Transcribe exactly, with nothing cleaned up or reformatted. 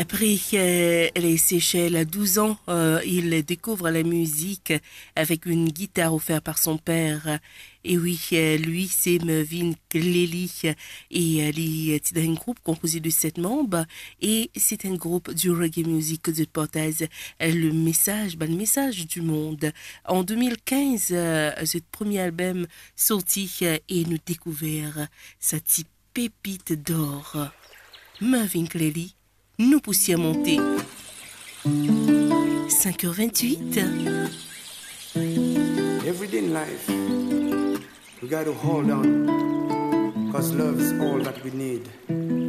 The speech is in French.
Après euh, les Seychelles à douze ans, euh, il découvre la musique avec une guitare offerte par son père. Et oui, euh, lui, c'est Mervyn Clelly. Et euh, il est un groupe composé de sept membres. Et c'est un groupe du reggae music de portage le message, ben, le message du monde. En deux mille quinze, euh, ce premier album sorti euh, et nous découvert sa petite pépite d'or. Mervyn Clelly nous poussions à monter. cinq heures vingt-huit. Every day in life, we got to hold on, cause love is all that we need.